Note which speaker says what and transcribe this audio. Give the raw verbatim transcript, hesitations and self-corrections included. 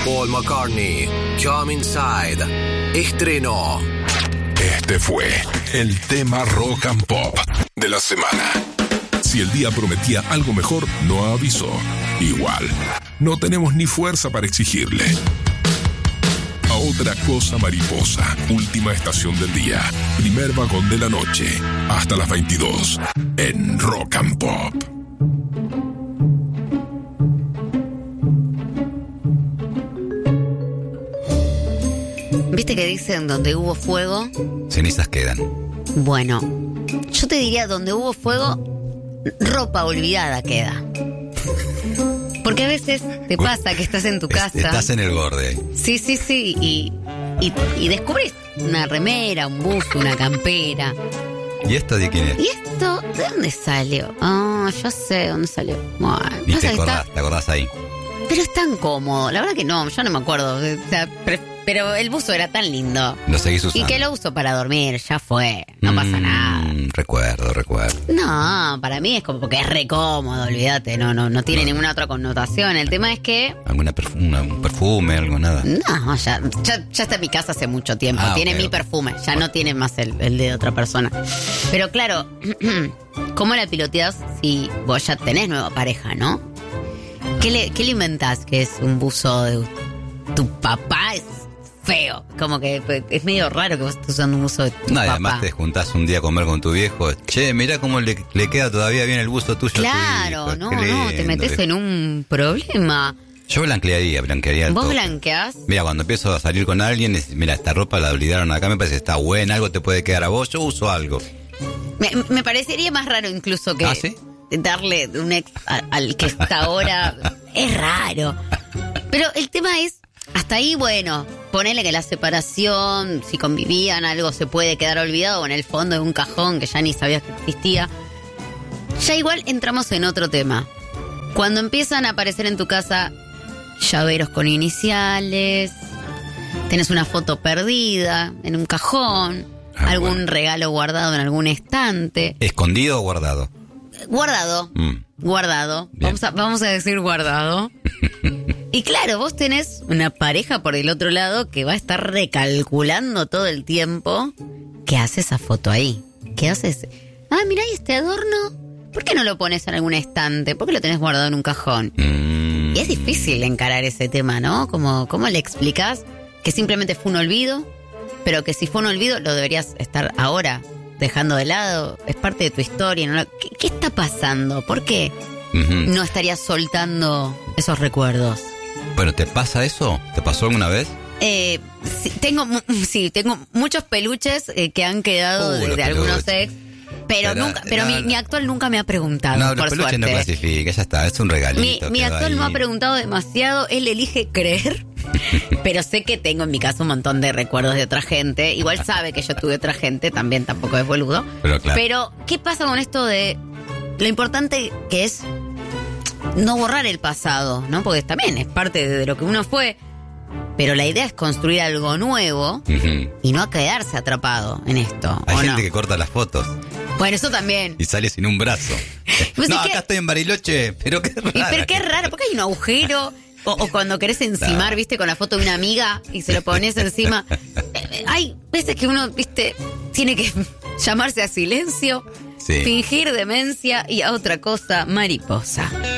Speaker 1: Paul McCartney, Come Inside, estrenó.
Speaker 2: Este fue el tema rock and pop de la semana. Si el día prometía algo mejor, no avisó. Igual, no tenemos ni fuerza para exigirle. A otra cosa mariposa, última estación del día, primer vagón de la noche, hasta las veintidós, en Rock and Pop.
Speaker 3: ¿Viste que dicen donde hubo fuego?
Speaker 4: Cenizas quedan.
Speaker 3: Bueno, yo te diría donde hubo fuego, ropa olvidada queda. Porque a veces te pasa que estás en tu casa.
Speaker 4: Estás en el borde.
Speaker 3: Sí, sí, sí. Y, y, y descubrís una remera, un buzo, una campera.
Speaker 4: ¿Y esto de quién es?
Speaker 3: ¿Y esto de dónde salió? Ah, oh, yo sé de dónde salió. Bueno,
Speaker 4: ¿Y
Speaker 3: no
Speaker 4: te
Speaker 3: sé,
Speaker 4: acordás?
Speaker 3: está...
Speaker 4: ¿Te acordás ahí?
Speaker 3: Pero es tan cómodo. La verdad que no, yo no me acuerdo. O sea, pre... pero el buzo era tan lindo.
Speaker 4: Lo seguís usando.
Speaker 3: Y que lo uso para dormir, ya fue. No mm, pasa nada.
Speaker 4: Recuerdo, recuerdo.
Speaker 3: No, para mí es como porque es re cómodo, olvídate. No, no, no tiene no. ninguna otra connotación. El tema es que...
Speaker 4: ¿Alguna perfume, un perfume, algo, nada?
Speaker 3: No, ya, ya, ya está en mi casa hace mucho tiempo. Ah, tiene okay, mi okay. perfume. Ya bueno. no tiene más el, el de otra persona. Pero claro, ¿cómo la piloteás si vos ya tenés nueva pareja, no? ¿Qué le, qué le inventás que es un buzo de tu papá? Es feo. Como que es medio raro que vos estés usando un buzo de tu
Speaker 4: no,
Speaker 3: papá.
Speaker 4: Además te juntás un día a comer con tu viejo. Che, mirá cómo le, le queda todavía bien el buzo tuyo.
Speaker 3: Claro,
Speaker 4: a tu hijo.
Speaker 3: no, no, te metes en un problema.
Speaker 4: Yo blanquearía, blanquearía el
Speaker 3: ¿Vos
Speaker 4: todo.
Speaker 3: blanqueás?
Speaker 4: Mira, cuando empiezo a salir con alguien, es, mira, esta ropa la olvidaron acá, me parece que está buena, algo te puede quedar a vos, yo uso algo.
Speaker 3: Me, me parecería más raro incluso que...
Speaker 4: ¿Ah, sí?
Speaker 3: Darle un ex a, al que está ahora es raro. Pero el tema es, hasta ahí, bueno, ponele que la separación, si convivían, algo se puede quedar olvidado o en el fondo de un cajón que ya ni sabías que existía. Ya igual entramos en otro tema. Cuando empiezan a aparecer en tu casa llaveros con iniciales, tenés una foto perdida en un cajón, ah, algún bueno. regalo guardado en algún estante.
Speaker 4: ¿Escondido o guardado?
Speaker 3: Guardado, mm. guardado, vamos a, vamos a decir guardado. Y claro, vos tenés una pareja por el otro lado que va a estar recalculando todo el tiempo qué hace esa foto ahí. ¿Qué haces? Ah, mirá, ¿y este adorno? ¿Por qué no lo pones en algún estante? ¿Por qué lo tenés guardado en un cajón? Mm. Y es difícil encarar ese tema, ¿no? Como, ¿cómo le explicás que simplemente fue un olvido? Pero que si fue un olvido lo deberías estar ahora dejando de lado, es parte de tu historia. ¿No? ¿Qué, qué está pasando? ¿Por qué uh-huh. no estarías soltando esos recuerdos?
Speaker 4: Bueno, ¿te pasa eso? ¿Te pasó alguna vez?
Speaker 3: Eh, sí, tengo, sí, tengo muchos peluches eh, que han quedado uh, de, de algunos ex, pero, pero nunca, pero no, mi, no. mi actual nunca me ha preguntado,
Speaker 4: no,
Speaker 3: por
Speaker 4: los peluches
Speaker 3: suerte.
Speaker 4: No clasifica, ya está, es un regalito.
Speaker 3: Mi, mi actual ahí. No ha preguntado demasiado, él elige creer. Pero sé que tengo en mi casa un montón de recuerdos de otra gente. Igual sabe que yo tuve otra gente, también tampoco es boludo.
Speaker 4: Pero, claro.
Speaker 3: Pero, ¿qué pasa con esto de lo importante que es no borrar el pasado, ¿no? Porque también es parte de lo que uno fue. Pero la idea es construir algo nuevo uh-huh. y no quedarse atrapado en esto.
Speaker 4: Hay
Speaker 3: ¿o
Speaker 4: gente
Speaker 3: no?
Speaker 4: que corta las fotos.
Speaker 3: Bueno, eso también.
Speaker 4: Y sale sin un brazo.
Speaker 3: Pues
Speaker 4: no,
Speaker 3: es
Speaker 4: acá
Speaker 3: que...
Speaker 4: estoy en Bariloche, pero qué raro.
Speaker 3: Pero qué raro, porque hay un agujero. O, o cuando querés encimar, no. viste, con la foto de una amiga y se lo pones encima. Hay veces que uno, viste, tiene que llamarse a silencio, sí. fingir demencia y a otra cosa, mariposa.